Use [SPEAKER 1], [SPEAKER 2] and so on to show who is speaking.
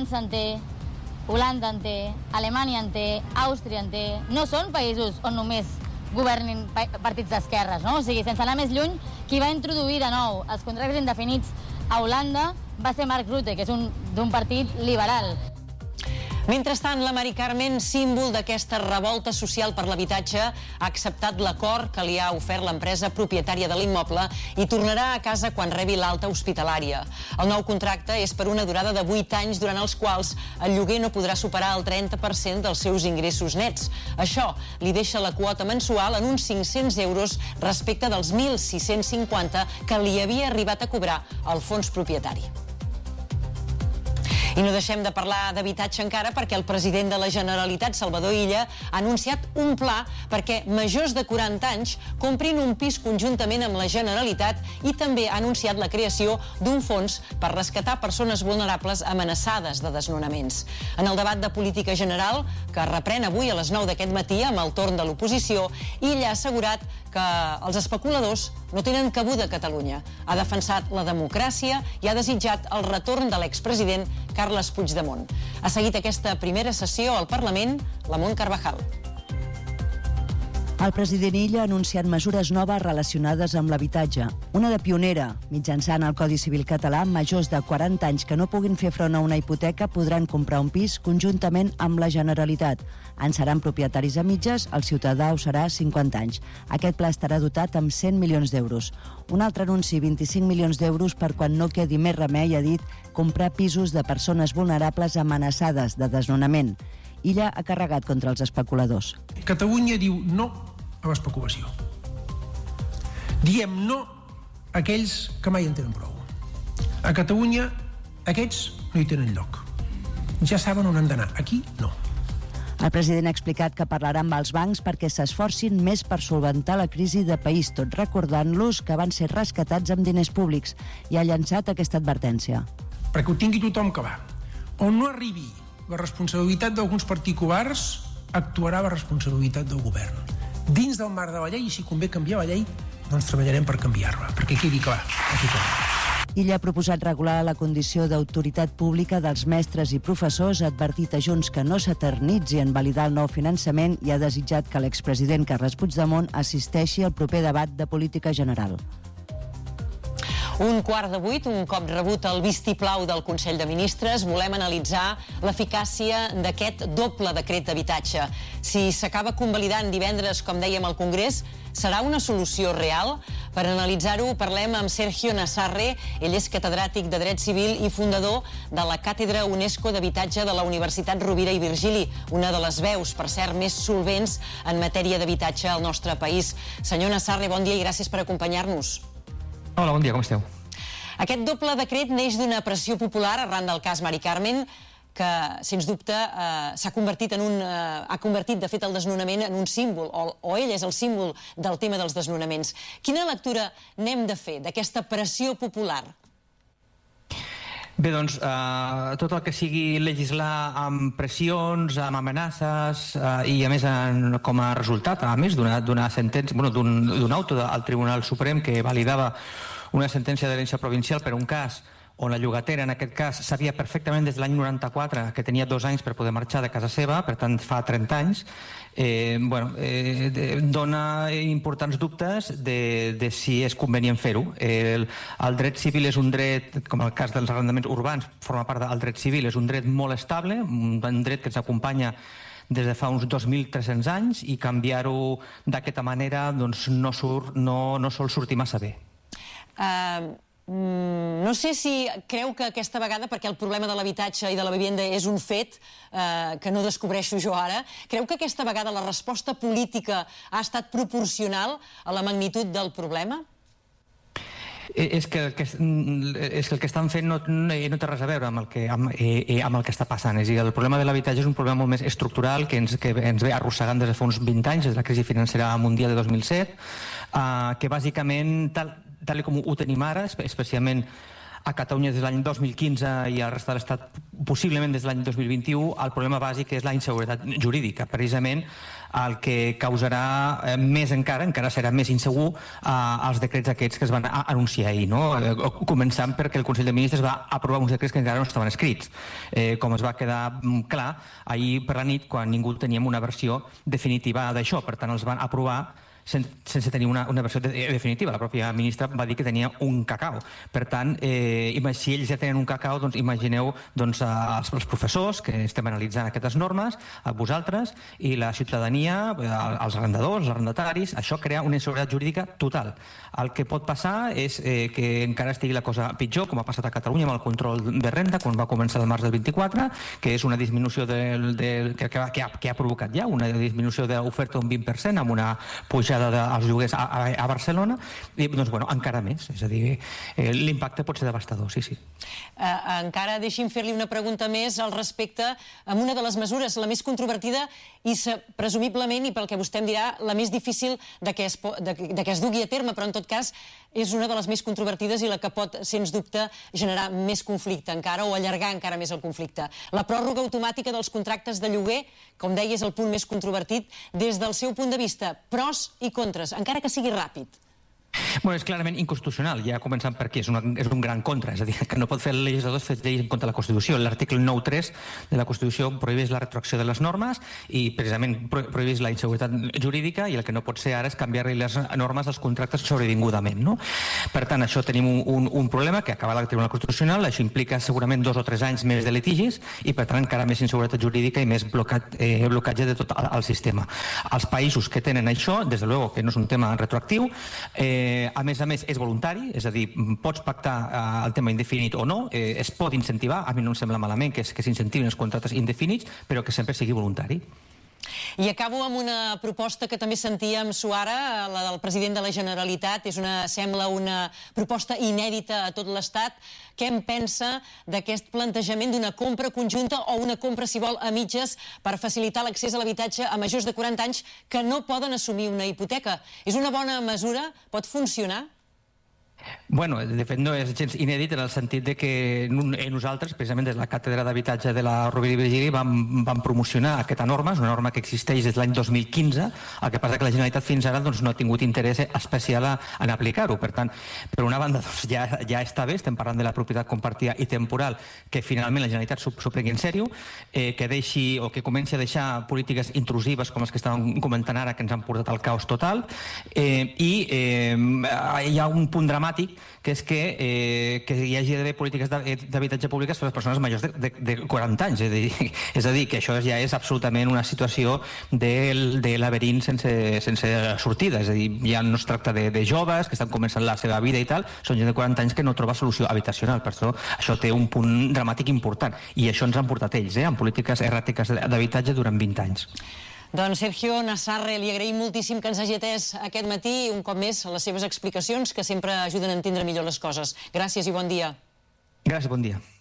[SPEAKER 1] França en té, Holanda en té, Alemanya en té, Àustria en té. No són països on només governin partits d'esquerres, no? O sigui, sense anar més lluny, qui va introduir de nou els contractes indefinits a Holanda va ser Mark Rutte, que és d'un partit liberal.
[SPEAKER 2] Mentrestant, la Mari Carmen, símbol d'aquesta revolta social per l'habitatge, ha acceptat l'acord que li ha ofert l'empresa propietària de l'immoble i tornarà a casa quan rebi l'alta hospitalària. El nou contracte és per una durada de 8 anys, durant els quals el lloguer no podrà superar el 30% dels seus ingressos nets. Això li deixa la quota mensual en uns 500 euros respecte dels 1.650 que li havia arribat a cobrar el fons propietari. I no deixem de parlar d'habitatge encara, perquè el president de la Generalitat, Salvador Illa, ha anunciat un pla perquè majors de 40 anys comprin un pis conjuntament amb la Generalitat, i també ha anunciat la creació d'un fons per rescatar persones vulnerables amenaçades de desnonaments. En el debat de política general, que reprèn avui a les 9 d'aquest matí amb el torn de l'oposició, Illa ha assegurat que els especuladors no tenen cabuda a Catalunya. Ha defensat la democràcia i ha desitjat el retorn de l'expresident Carles Puigdemont. Ha seguit aquesta primera sessió al Parlament Lamont Carvajal.
[SPEAKER 3] El president Illa ha anunciat mesures noves relacionades amb l'habitatge. Una de pionera. Mitjançant el Codi Civil català, majors de 40 anys que no puguin fer front a una hipoteca podran comprar un pis conjuntament amb la Generalitat. En seran propietaris a mitges, el ciutadà ho serà a 50 anys. Aquest pla estarà dotat amb 100 milions d'euros. Un altre anunci, 25 milions d'euros per quan no quedi més remei, ha dit, comprar pisos de persones vulnerables amenaçades de desnonament. Illa ha carregat contra els especuladors.
[SPEAKER 4] Catalunya diu no a l'especulació. Diem no a aquells que mai en tenen prou. A Catalunya aquests no hi tenen lloc. Ja saben on han d'anar. Aquí no.
[SPEAKER 3] El president ha explicat que parlarà amb els bancs perquè s'esforcin més per solventar la crisi de país, tot recordant-los que van ser rescatats amb diners públics, i ha llançat aquesta advertència.
[SPEAKER 4] Perquè ho tingui tothom que va. On no arribi la responsabilitat d'alguns particulars, actuarà la responsabilitat del govern. Dins del marc de la llei, i si convé canviar la llei, doncs treballarem per canviar-la, perquè quedi clar a tothom.
[SPEAKER 3] Illa ha proposat regular la condició d'autoritat pública dels mestres i professors, ha advertit a Junts que no s'eternitzi en validar el nou finançament i ha desitjat que l'expresident Carles Puigdemont assisteixi al proper debat de política general.
[SPEAKER 2] 7:15, un cop rebut el vistiplau del Consell de Ministres, volem analitzar l'eficàcia d'aquest doble decret d'habitatge. Si s'acaba convalidant divendres, com dèiem al Congrés, serà una solució real? Per analitzar-ho, parlem amb Sergio Nassarre. Ell és catedràtic de Dret Civil i fundador de la Càtedra UNESCO d'Habitatge de la Universitat Rovira i Virgili, una de les veus, per cert, més solvents en matèria d'habitatge al nostre país. Senyor Nassarre, bon dia i gràcies per acompanyar-nos.
[SPEAKER 5] Hola, bon dia, com esteu?
[SPEAKER 2] Aquest doble decret neix d'una pressió popular arran del cas Mari Carmen, que, sens dubte, ha convertit, de fet, el desnonament en un símbol, o ell és el símbol del tema dels desnonaments. Quina lectura n'hem de fer d'aquesta pressió popular?
[SPEAKER 5] Bé, doncs, tot el que sigui legislar amb pressions, amb amenaces, i a més com a resultat, a més d'una sentència, d'un auto del Tribunal Suprem que validava una sentència d'herència provincial per un cas on la llogatera, en aquest cas, sabia perfectament des de l'any 94 que tenia 2 anys per poder marxar de casa seva, per tant fa 30 anys, dona importants dubtes de si és convenient fer-ho. El dret civil és un dret, com el cas dels arrendaments urbans, forma part del dret civil, és un dret molt estable, un dret que ens acompanya des de fa uns 2.300 anys, i canviar-ho d'aquesta manera doncs, no sol sortir massa bé.
[SPEAKER 2] No sé si creu que aquesta vegada, perquè el problema de l'habitatge i de la vivenda és un fet que no descobreixo jo ara, creu que aquesta vegada la resposta política ha estat proporcional a la magnitud del problema?
[SPEAKER 5] És que el que estan fent no té res a veure amb el que està passant. És a dir, el problema de l'habitatge és un problema molt més estructural que ens ve arrossegant des de fa uns 20 anys, des de la crisi financera mundial de 2007, que bàsicament, tal com ho tenim ara, especialment a Catalunya des de l'any 2015 i a la resta de l'Estat possiblement des de l'any 2021, el problema bàsic és la inseguretat jurídica. Precisament el que causarà més encara serà més insegur els decrets aquests que es van anunciar ahir, no? Començant perquè el Consell de Ministres va aprovar uns decrets que encara no estaven escrits. Com es va quedar clar ahir per la nit, quan ningú teníem una versió definitiva d'això. Per tant, els van aprovar sense tenir una versió definitiva. La pròpia ministra va dir que tenia un cacau. Per tant, si ells ja tenen un cacau, doncs imagineu els professors que estem analitzant aquestes normes, vosaltres i la ciutadania, els arrendadors, els arrendataris. Això crea una inseguretat jurídica total. El que pot passar és que encara estigui la cosa pitjor, com ha passat a Catalunya amb el control de renda, quan va començar el març del 24, que és una disminució que ha provocat ja una disminució de l'oferta d'un 20%, amb una pujada dels lloguers a Barcelona, i doncs, encara més. És a dir, l'impacte pot ser devastador, sí.
[SPEAKER 2] Encara deixi'm fer-li una pregunta més al respecte, amb una de les mesures, la més controvertida i presumiblement, i pel que vostè em dirà, la més difícil de que es dugui a terme, però en tot cas és una de les més controvertides i la que pot, sens dubte, generar més conflicte encara o allargar encara més el conflicte. La pròrroga automàtica dels contractes de lloguer, com deia, és el punt més controvertit des del seu punt de vista. Pros i contres, encara que sigui ràpid.
[SPEAKER 5] És clarament inconstitucional, ja començant per aquí, és un gran contra, és a dir, que no pot fer el legislador fer lleis en contra de la Constitució. L'article 9.3 de la Constitució prohibeix la retroacció de les normes i precisament prohibeix la inseguretat jurídica, i el que no pot ser ara és canviar-li les normes als contractes sobrevingudament, no? Per tant, això tenim un problema que acaba el Tribunal Constitucional, això implica segurament 2 o 3 anys més de litigis i per tant encara més inseguretat jurídica i més blocatge de tot el sistema. Els països que tenen això, des de luego que no és un tema retroactiu, a més, és voluntari, és a dir, pots pactar el tema indefinit o no, es pot incentivar, a mi no em sembla malament que s'incentivin els contractes indefinits, però que sempre sigui voluntari.
[SPEAKER 2] I acabo amb una proposta que també sentíem suara, la del president de la Generalitat. Sembla una proposta inèdita a tot l'Estat. Què en pensa d'aquest plantejament d'una compra conjunta o una compra, si vol, a mitges per facilitar l'accés a l'habitatge a majors de 40 anys que no poden assumir una hipoteca? És una bona mesura? Pot funcionar?
[SPEAKER 5] De fet, no és gens inèdit en el sentit de que nosaltres, precisament des de la Càtedra d'Habitatge de la Rovira i Virgili, vam promocionar aquesta norma, és una norma que existeix des de l'any 2015, el que passa que la Generalitat fins ara no ha tingut interès especial en aplicar-ho. Per tant, per una banda, ja està bé, estem parlant de la propietat compartida i temporal, que finalment la Generalitat s'ho prengui en sèrio, que deixi o que comenci a deixar polítiques intrusives com les que estàvem comentant ara, que ens han portat al caos total, i hi ha un punt dramàtic, que és que hi hagi d'haver polítiques d'habitatge públiques per a les persones majors de 40 anys. És a dir, que això ja és absolutament una situació de laberint sense sortida. És a dir, ja no es tracta de joves que estan començant la seva vida i tal, són gent de 40 anys que no troba solució habitacional. Per això té un punt dramàtic important. I això ens han portat ells, amb polítiques erràtiques d'habitatge durant 20 anys.
[SPEAKER 2] Doncs Sergio Nassarre, li agraïm moltíssim que ens hagi atès aquest matí i un cop més les seves explicacions, que sempre ajuden a entendre millor les coses. Gràcies i bon dia.
[SPEAKER 5] Gràcies, bon dia.